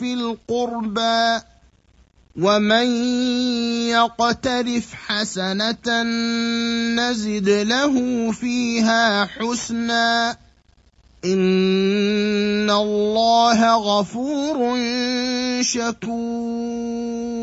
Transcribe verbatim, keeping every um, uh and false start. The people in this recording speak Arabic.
في القربى ومن يقترف حسنة نزد له فيها حسنا إن الله غفور شكور